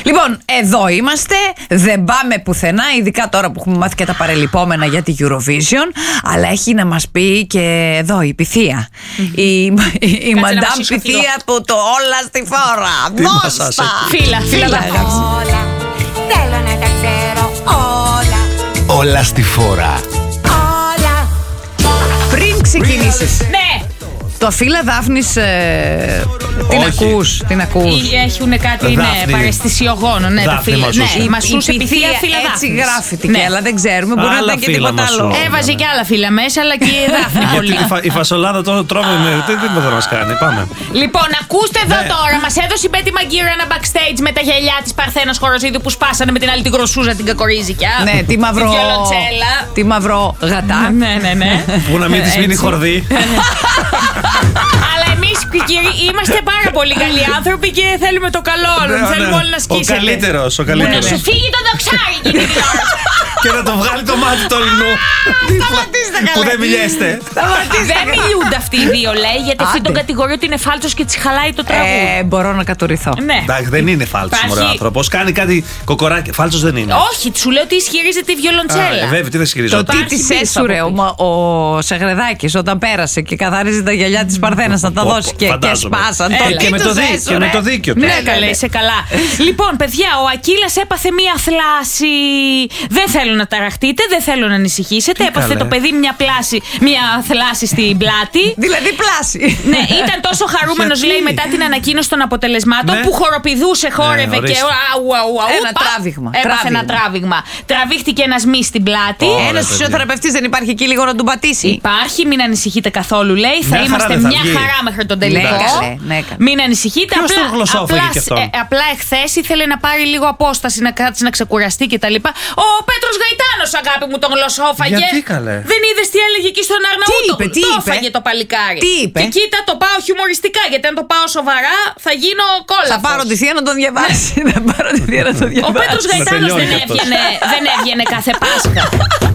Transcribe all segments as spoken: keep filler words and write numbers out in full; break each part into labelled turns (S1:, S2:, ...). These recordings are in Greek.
S1: Λοιπόν, εδώ είμαστε. Δεν πάμε πουθενά, ειδικά τώρα που έχουμε μάθει και τα παρελειπόμενα για τη Eurovision. Αλλά έχει να μας πει και εδώ η Πυθία. Mm-hmm. Η, η, η Μαντάμ Πυθία που το όλα στη φόρα. Δώστα!
S2: Φίλα, φίλα,
S3: όλα. Θέλω να τα ξέρω όλα.
S4: Όλα στη φόρα.
S3: Όλα.
S1: Πριν ξεκινήσεις.
S2: Ναι.
S1: Το φύλλα Δάφνης ε, την ακούς, την ακούς.
S2: Έχουν κάτι, ναι, παραισθησιογόνο. Ναι, τα φύλλα. Ναι, μασούσε Πυθία, φύλλα Δάφνης.
S1: Έτσι γράφει την, αλλά δεν ξέρουμε, μπορεί να ήταν και τίποτα άλλο.
S2: Έβαζε και άλλα φύλλα μέσα, αλλά και η Δάφνη πολύ.
S5: Η φασολάδα το τρώμε με. Τι δεν μας κάνει, πάμε.
S2: Λοιπόν, ακούστε εδώ τώρα, μας έδωσε η Μπέτη Μαγκύρο ένα backstage με τα γυαλιά της Παρθένας Χοροζίδου που σπάσανε με την άλλη την κροσούζα την κακορίζικια.
S1: Ναι, τη μαυρό. Τη μαυρό γατά.
S2: Ναι, ναι, ναι.
S5: Που να μην της μείνει χορδί.
S2: Αλλά εμείς είμαστε πάρα πολύ καλοί άνθρωποι και θέλουμε το καλό.
S5: Ναι,
S2: θέλουμε
S5: ναι.
S2: όλοι να σκίσετε.
S5: Ο καλύτερος, ο καλύτερος.
S2: Να σου φύγει το δοξάρι και την
S5: και να το βγάλει το μάτι το λινού.
S1: Σταματήστε καλά.
S5: Που δεν μιλιέστε.
S2: Δεν μιλούνται αυτοί οι δύο, λέει, γιατί αυτή τον κατηγορεί ότι είναι φάλτσος και της χαλάει το τραγούδι.
S1: Ε, μπορώ να κατορθώ.
S2: Ναι.
S5: Εντάξει, δεν είναι φάλτσος ο άνθρωπος. Κάνει κάτι κοκοράκι. Φάλτσος δεν είναι.
S2: Όχι, σου λέω ότι ισχυρίζεται η βιολοντσέλα.
S5: Βέβαια, τι δεν ισχυρίζεται.
S1: Το τι της έσουρε ο Σεγρεδάκης όταν πέρασε και καθάριζε τα γυαλιά της Παρθένας να τα δώσει και σπάσαν.
S5: Και με το δίκιο του.
S2: Ναι, καλέ, είσαι καλά. Λοιπόν, παιδιά, ο Ακύλας έπαθε μία θλάση. Δεν θέλω να ταραχτείτε, δεν θέλω να ανησυχήσετε. Έπαθε το παιδί μια πλάση, μια θλάση στην πλάτη.
S1: Δηλαδή πλάση.
S2: Ναι, ήταν τόσο χαρούμενος, λέει, μετά την ανακοίνωση των αποτελεσμάτων που χοροπηδούσε, χόρευε και.
S1: Ένα τράβηγμα.
S2: Έπαθε ένα τράβηγμα. Τραβήχτηκε ένας μη στην πλάτη.
S1: Ένας φυσιοθεραπευτής δεν υπάρχει εκεί λίγο να τον πατήσει.
S2: Υπάρχει, μην ανησυχείτε καθόλου, λέει. Θα είμαστε μια χαρά μέχρι τον τελικό. Μην ανησυχείτε. Απλά εχθές ήθελε να πάρει λίγο απόσταση, να κάτσει να ξεκουραστεί κτλ. Ο Πέτρος Γαϊτάνος, αγάπη μου, τον γλωσσόφαγε.
S5: Γιατί καλέ.
S2: Δεν είδες τι έλεγε εκεί στον Αρναούτο?
S1: Τι είπε, τι
S2: το
S1: είπε.
S2: έφαγε το παλικάρι.
S1: Τι είπε.
S2: Και κοίτα, το πάω χιουμοριστικά, γιατί αν το πάω σοβαρά θα γίνω κόλαφος.
S1: Θα πάρω τη θεία να τον διαβάσει. Θα πάρω τη θεία να τον διαβάσει.
S2: Ο Πέτρος Γαϊτάνος δεν έβγαινε, δεν έβγαινε κάθε Πάσχα.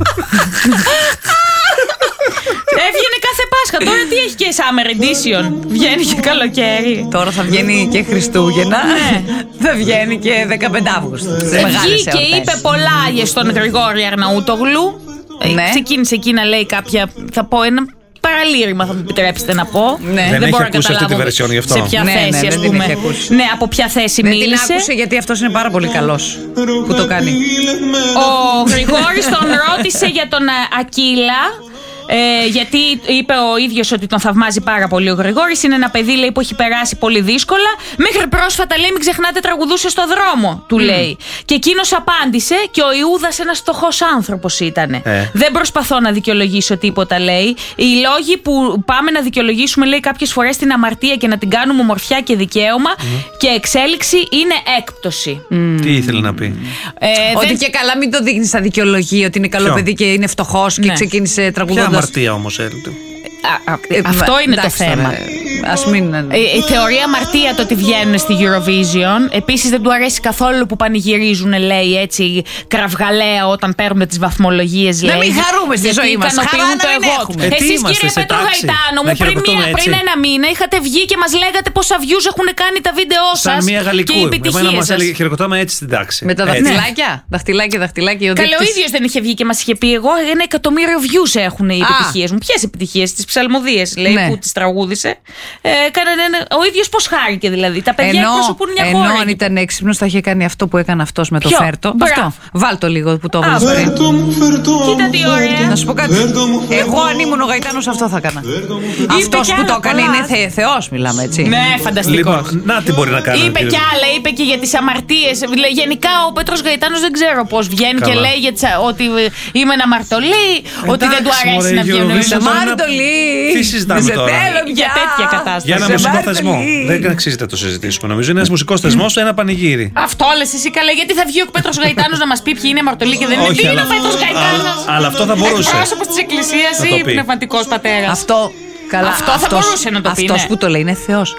S2: Έβγαινε κάθε Πάσχα. Τώρα τι έχει και Summer Edition? Βγαίνει και καλοκαίρι.
S1: Τώρα θα βγαίνει και Χριστούγεννα. Θα βγαίνει και δεκαπέντε Αυγούστου.
S2: Βγήκε και είπε πολλά στον Γρηγόρη Αρναούτογλου. Ναι. Ξεκίνησε εκεί να λέει κάποια. Θα πω ένα παραλήρημα, θα μου επιτρέψετε να πω.
S1: Ναι.
S5: Δεν,
S2: δεν
S5: μπορώ να καταλάβω σε ποια
S2: ναι,
S5: θέση,
S2: ναι, ας πούμε. Ναι, από ποια θέση
S1: δεν
S2: μίλησε.
S1: Δεν την άκουσε γιατί αυτός είναι πάρα πολύ καλός που το κάνει.
S2: Ο Γρηγόρης τον ρώτησε για τον Ακύλα. Ε, γιατί είπε ο ίδιος ότι τον θαυμάζει πάρα πολύ ο Γρηγόρης. Είναι ένα παιδί, λέει, που έχει περάσει πολύ δύσκολα. Μέχρι πρόσφατα, λέει, μην ξεχνάτε, τραγουδούσε στο δρόμο, του mm. λέει. Και εκείνος απάντησε, και ο Ιούδας ένας φτωχός άνθρωπος ήταν. Ε. Δεν προσπαθώ να δικαιολογήσω τίποτα, λέει. Οι λόγοι που πάμε να δικαιολογήσουμε, λέει, κάποιες φορές την αμαρτία και να την κάνουμε ομορφιά και δικαίωμα mm. και εξέλιξη είναι έκπτωση.
S5: Mm. Τι ήθελε να πει?
S1: Ε, ότι δεν... και καλά μην το δείχνεις στα δικαιολογία ότι είναι καλό Ποιο? παιδί και είναι φτωχός ναι. και ξεκίνησε τραγουδώντας.
S5: Αμαρτία όμως έλειπε.
S2: Αυτό είναι το θέμα.
S1: Ας μην...
S2: Η θεωρία αμαρτία το ότι βγαίνουν στη Eurovision. Επίσης δεν του αρέσει καθόλου που πανηγυρίζουν, λέει, έτσι κραυγαλαία όταν παίρνουμε τις βαθμολογίες.
S1: Να μην χαρούμε στη ζωή μας. Χαρά να μην έχουμε.
S2: Εσείς, κύριε Πέτρο Γαϊτάνο μου, πριν, μία, πριν ένα μήνα είχατε βγει και μας λέγατε πόσα views έχουν κάνει τα βίντεο σας.
S5: Σαν μία γαλλικού.
S2: Και οι επιτυχίες σας.
S5: Χειροκροτάμε έτσι στην τάξη.
S1: Με τα δαχτυλάκια. Δαχτυλάκια, δαχτυλάκια.
S2: Καλέ, ο ίδιος δεν είχε βγει και μας είχε πει: εγώ ένα εκατομμύριο views έχουν οι επιτυχίες μου. Ποιες επιτυχίες? Τις ψαλμοδίες, λέει, ναι. που τις τραγούδισε. Ε, ο ίδιος πώς χάρηκε δηλαδή. Τα παιδιά εκπροσωπούν μια χώρα.
S1: Ενώ αν ήταν έξυπνος θα είχε κάνει αυτό που έκανε αυτός με το φέρτο. Αυτό. Βάλ το λίγο που το έβαλες πριν.
S2: Κοίτα τι ωραία.
S1: Να σου πω κάτι. Εγώ αν ήμουν ο Γαϊτάνος αυτό θα έκανα. Αυτός που το έκανε είναι Θεός, μιλάμε έτσι.
S2: Ναι, φανταστικός.
S5: Να τι μπορεί να κάνει.
S2: Είπε κι άλλα, είπε και για τις αμαρτίες. Γενικά ο Πέτρος Γαϊτάνος δεν ξέρω πώς βγαίνει και λέει ότι είμαι ένα μαρτωλί, ότι δεν του αρέσει να βγαίνει.
S5: Τι συζητάμε τώρα?
S2: Για τέτοια κατάσταση.
S5: Για ένα μουσικό θεσμό. Δεν αξίζει να το συζητήσουμε. Νομίζω είναι ένα μουσικό θεσμό, ένα πανηγύρι.
S2: Αυτό λες εσύ, καλά, γιατί θα βγει ο Πέτρος Γαϊτάνος να μας πει ποιοι είναι αμαρτωλοί και δεν είναι. Τι είναι ο Πέτρος Γαϊτάνος?
S5: Αλλά αυτό θα μπορούσε.
S2: Εκπρόσωπος της Εκκλησίας ή πνευματικός πατέρας?
S1: Αυτό.
S2: Αυτό θα μπορούσε να το πει.
S1: Αυτός που το λέει είναι Θεός.